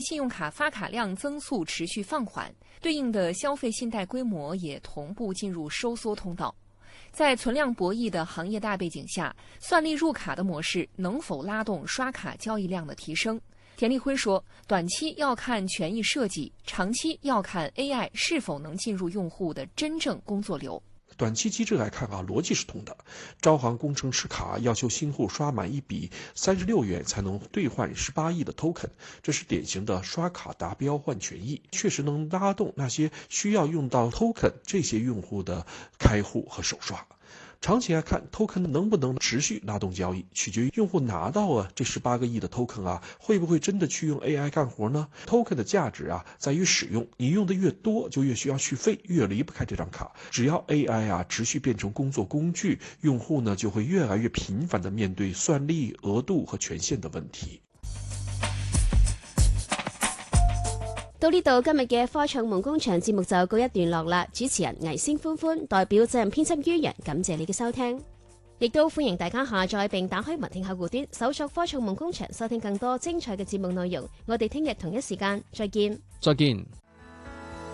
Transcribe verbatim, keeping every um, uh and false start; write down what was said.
信用卡发卡量增速持续放缓，对应的消费信贷规模也同步进入收缩通道。在存量博弈的行业大背景下，算力入卡的模式能否拉动刷卡交易量的提升？田立辉说，短期要看权益设计，长期要看 A I 是否能进入用户的真正工作流。 短期机制来看啊，逻辑是通的。招行工程持卡要求新户刷满一笔三十六元才能兑换十八亿的 token， 这是典型的刷卡达标换权益，确实能拉动那些需要用到 token 这些用户的开户和首刷。长期来看 ，token 能不能持续拉动交易，取决于用户拿到啊这十八个亿的 token 啊，会不会真的去用 A I 干活呢 ？token 的价值啊在于使用，你用的越多，就越需要续费，越离不开这张卡。只要 A I 啊持续变成工作工具，用户呢就会越来越频繁地面对算力、额度和权限的问题。 到呢度，今日嘅科創夢工場節目就告一段落啦。主持人倪星歡歡代表責任編輯于人，感謝你嘅收聽，亦都歡迎大家下載並打開文聽客戶端，搜索科創夢工場，收聽更多精彩嘅節目內容。我哋聽日同一時間再見。 再見。